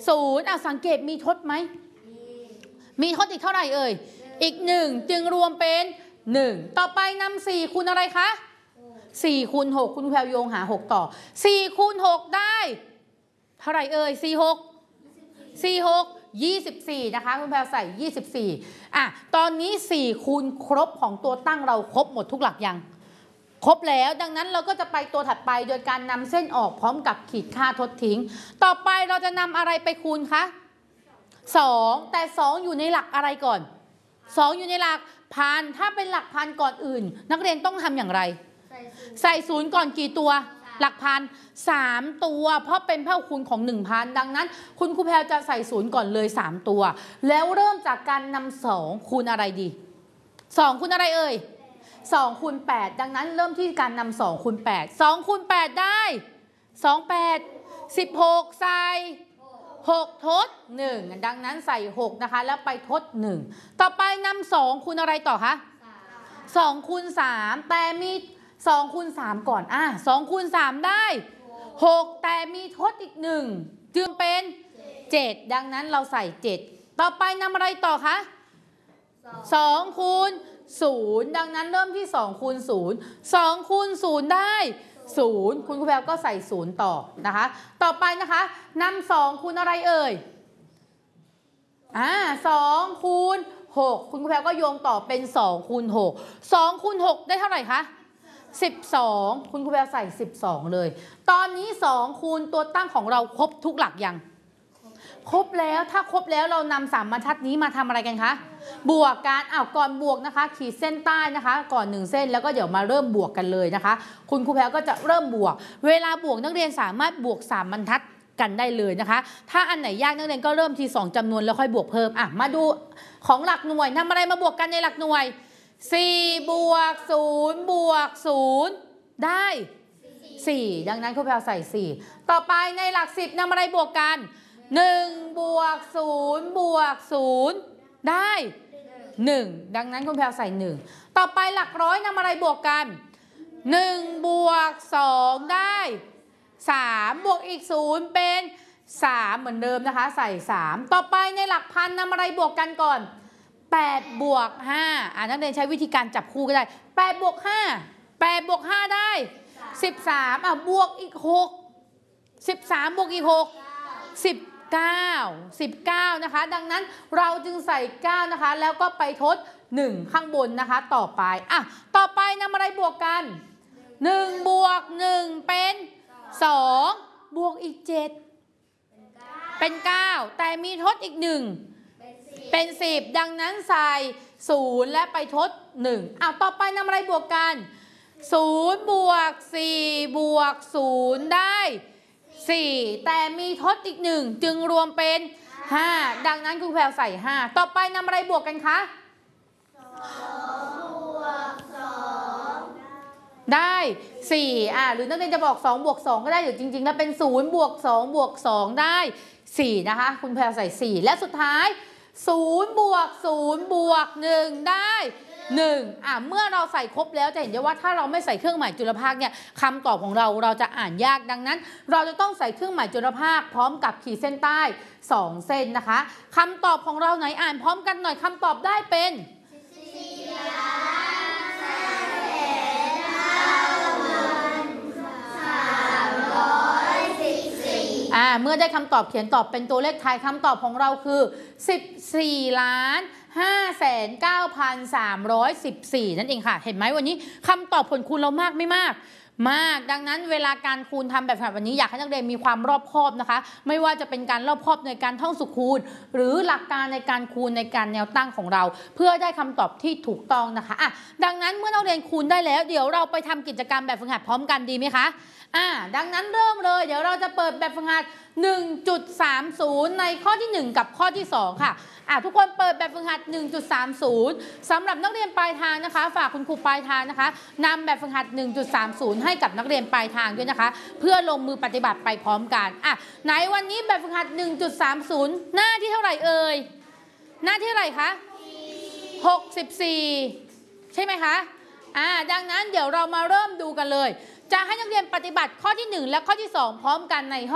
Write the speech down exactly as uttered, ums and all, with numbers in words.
ศูนย์อ่ะสังเกตมีทดไหมมีทดอีกเท่าไหร่เอ่ยอีกหนึ่งจึงรวมเป็นหนึ่งต่อไปนำสี่คูณอะไรคะสี่คูณหกคุณแพรวโยงหาหกต่อสี่คูณหกได้เท่าไหร่เอ่ยสี่ หก สี่ หก ยี่สิบสี่นะคะคุณแพรวใส่ยี่สิบสี่อ่ะตอนนี้สี่คูณครบของตัวตั้งเราครบหมดทุกหลักยังครบแล้วดังนั้นเราก็จะไปตัวถัดไปโดยการนำเส้นออกพร้อมกับขีดค่าทดทิ้งต่อไปเราจะนำอะไรไปคูณคะสองแต่สองอยู่ในหลักอะไรก่อนสองอยู่ในหลักพันถ้าเป็นหลักพันก่อนอื่นนักเรียนต้องทำอย่างไรใส่ศูนย์ก่อนกี่ตัวหลักพันสามตัวเพราะเป็นเผ่าคูณของ หนึ่งพัน ดังนั้นคุณครูแพรจะใส่ศูนย์ก่อนเลยสามตัวแล้วเริ่มจากการนำสองคูณอะไรดีสองคูณอะไรเอ่ยสองคูณแปดดังนั้นเริ่มที่การนำสองคูณแปด สองคูณแปดได้สอง แปด สิบหกใส่หกทดหนึ่งดังนั้นใส่หกนะคะแล้วไปทดหนึ่งต่อไปนำสองคูณอะไรต่อคะสองคูณสามแต่มีสองคูณสามก่อนอ่ะสองคูณสามได้หกแต่มีทดอีกหนึ่งจึงเป็นเจ็ดดังนั้นเราใส่เจ็ดต่อไปนำอะไรต่อคะสองคูณศูนย์ดังนั้นเริ่มที่สองคูณศูนย์ สองคูณศูนย์ได้ศูนย์คุณครูแพรก็ใส่ศูนย์ต่อนะคะต่อไปนะคะนำสองคูณอะไรเอ่ยอ่าสองคูณหกคุณครูแพรก็โยงต่อเป็นสองคูณหก สองคูณหกได้เท่าไหร่คะสิบสองคุณครูแพรใส่สิบสองเลยตอนนี้สองคูณตัวตั้งของเราครบทุกหลักยังครบแล้วถ้าครบแล้วเรานำสามบรรทัดนี้มาทำอะไรกันคะบวกกันอ้าวก่อนบวกนะคะขีดเส้นใต้นะคะก่อนหนึ่งเส้นแล้วก็เดี๋ยวมาเริ่มบวกกันเลยนะคะคุณครูแพรก็จะเริ่มบวกเวลาบวกนักเรียนสามารถบวกสามบรรทัดกันได้เลยนะคะถ้าอันไหนยากนักเรียนก็เริ่มที่สองจำนวนแล้วค่อยบวกเพิ่มอ่ะมาดูของหลักหน่วยทำอะไรมาบวกกันในหลักหน่วยสี่บวกศูนย์บวกศูนย์ได้สี่ดังนั้นครูแพรใส่สี่ต่อไปในหลักสิบนำอะไรบวกกันหนึ่งบวกศูนย์บวกศูนย์ได้หนึ่งดังนั้นคุณแพรใส่หนึ่งต่อไปหลักร้อยนำอะไรบวกกันหนึ่งบวกสองได้สามบวกอีกศูนย์เป็นสามเหมือนเดิมนะคะใส่สามต่อไปในหลักพันนำอะไรบวกกันก่อนแปดบวกห้าอ่านักเรียนใช้วิธีการจับคู่ก็ได้แปดบวกห้า แปดบวกห้าได้สิบสามอ่ะบวกอีกหก สิบสามบวกอีกหก สิบเก้า สิบเก้านะคะดังนั้นเราจึงใส่เก้านะคะแล้วก็ไปทดหนึ่งข้างบนนะคะต่อไปอ่ะต่อไปนำอะไรบวกกันหนึ่งบวกหนึ่งเป็นสองบวกอีกเจ็ดเป็นเก้าแต่มีทดอีกหนึ่งเป็นสิบดังนั้นใส่ศูนย์และไปทดหนึ่งอ้าวต่อไปนำอะไรบวกกันศูนย์บวกสี่บวกศูนย์ได้สี่แต่มีทดอีกหนึ่งจึงรวมเป็นห้าดังนั้นคุณแพรใส่ห้าต่อไปนำอะไรบวกกันคะสองบวกสองได้สี่อ่าหรือนักเรียนจะบอกสองบวกสองก็ได้หรือจริงๆแล้วเป็นศูนย์บวกสองบวกสองได้สี่นะคะคุณแพรใส่สี่และสุดท้ายศูนย์บวกศูนย์บวกหนึ่งได้หนึ่งอ่ะเมื่อเราใส่ครบแล้วจะเห็นได้ว่าถ้าเราไม่ใส่เครื่องหมายจุลภาคเนี่ยคำตอบของเราเราจะอ่านยากดังนั้นเราจะต้องใส่เครื่องหมายจุลภาคพร้อมกับขีดเส้นใต้สองเส้นนะคะคำตอบของเราไหนอ่านพร้อมกันหน่อยคำตอบได้เป็นสี่ล้านแสนห้าพันสามร้อยสิบสี่อ่าเมื่อได้คำตอบเขียนตอบเป็นตัวเลขไทยคำตอบของเราคือสิบสี่ล้านห้าแสนเก้าพันสามร้อยสิบสี่นั่นเองค่ะเห็นไหมวันนี้คำตอบผลคูณเรามากไม่มากมากดังนั้นเวลาการคูณทำแบบวันนี้อยากให้นักเรียนมีความรอบคอบนะคะไม่ว่าจะเป็นการรอบคอบในการท่องสุขคูณหรือหลักการในการคูณในการแนวตั้งของเราเพื่อได้คำตอบที่ถูกต้องนะคะอ่ะดังนั้นเมื่อนักเรียนคูณได้แล้วเดี๋ยวเราไปทำกิจกรรมแบบฝึกหัดพร้อมกันดีไหมคะอ่าดังนั้นเริ่มเลยเดี๋ยวเราจะเปิดแบบฝึกหัด หนึ่งจุดสามศูนย์ ในข้อที่หนึ่งกับข้อที่สองค่ะอ่ะทุกคนเปิดแบบฝึกหัด หนึ่งจุดสามศูนย์ สำหรับนักเรียนปลายทางนะคะฝากคุณครูปลายทางนะคะนำแบบฝึกหัด หนึ่งจุดสามศูนย์ ให้กับนักเรียนปลายทางด้วยนะคะเพื่อลงมือปฏิบัติไปพร้อมกันอ่ะไหนวันนี้แบบฝึกหัด หนึ่งจุดสามศูนย์ หน้าที่เท่าไหร่เอ่ยหน้าที่เท่าไหร่คะหกสิบสี่ใช่ไหมคะอ่าดังนั้นเดี๋ยวเรามาเริ่มดูกันเลยจะให้นักเรียนปฏิบัติข้อที่หนึ่งและข้อที่สองพร้อมกันในห้อง